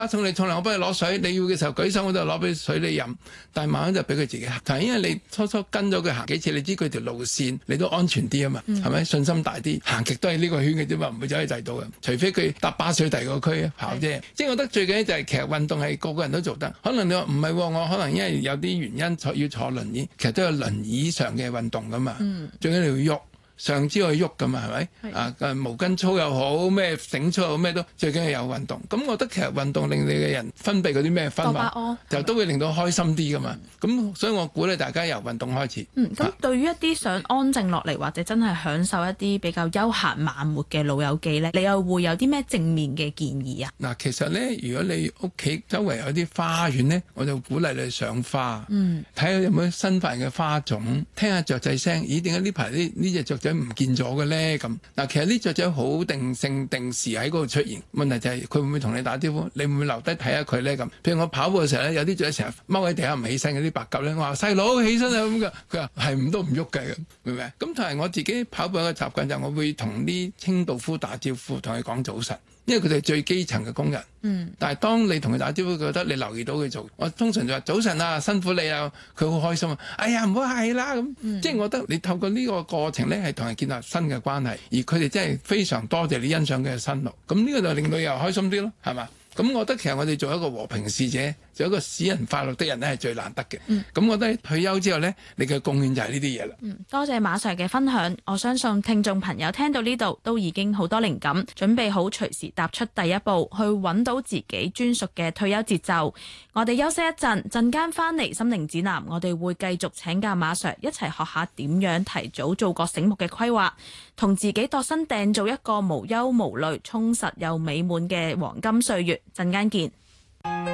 阿送你沖涼，我幫你攞水，你要嘅時候舉手我就攞俾水你飲，但係慢慢就俾佢自己行。但係因為你初初跟咗佢行幾次，你知佢條路線，你都安全啲啊嘛，係咪？信心大啲，行極都係呢個圈嘅啫嘛，唔會走去第度嘅，除非佢搭巴士去第二個區跑啫。即係我覺得最緊要就係其實運動係個個人都做得，可能你話唔係，我可能因為有啲原因要坐輪椅，其實都有輪椅上嘅運動噶嘛，最緊要喐。上肢可以喐噶嘛，係咪？毛巾操又好，咩繩操又好，咩都最緊要有運動。咁我覺得其實運動令你嘅人分泌嗰啲咩分泌，就都會令到開心啲噶嘛。咁所以我鼓勵大家由運動開始。 咁對於一啲想安靜落嚟或者真係享受一啲比較休閒慢活嘅老友記咧，你又會有啲咩正面嘅建議啊？ 嗱，其實咧，如果你屋企周圍有啲花園咧，我就鼓勵你賞花，睇下有冇新發現嘅花種，聽下雀仔聲。咦，點解呢排呢隻雀仔唔見咗嘅咧？咁嗱，其實呢雀仔好定性定時喺嗰度出現，問題就係佢會唔會同你打招呼？你會唔會留低睇下佢咧？咁譬如我跑步嘅時候咧，有啲雀仔成日踎喺地下唔起身嗰啲白鴿咧，我話細佬起身啊咁嘅，佢話係唔都唔喐嘅，明唔明？咁同埋我自己跑步嘅習慣就係我會同啲清道夫打招呼，同佢講早晨。因為佢哋係最基層嘅工人，但係當你同佢打招呼，佢覺得你留意到佢做，我通常就話早晨啊，辛苦你啊，佢好開心啊，哎呀唔好客氣啦咁，即係我覺得你透過呢個過程咧，係同人建立新嘅關係，而佢哋真係非常多謝你欣賞佢嘅辛勞，咁呢個就令到又開心啲咯，係嘛？咁我覺得其實我哋做一個和平使者，做一個使人快樂的人咧，係最難得嘅。咁我覺得退休之後咧，你嘅貢獻就係呢啲嘢啦。 多謝馬 Sir 嘅分享，我相信聽眾朋友聽到呢度都已經好多靈感，準備好隨時踏出第一步，去揾到自己專屬嘅退休節奏。我哋休息一陣，陣間翻嚟心靈指南，我哋會繼續請教馬 Sir 一齊學下點樣提早做個醒目嘅規劃，同自己度身訂造一個無憂無慮、充實又美滿嘅黃金歲月。陣間見。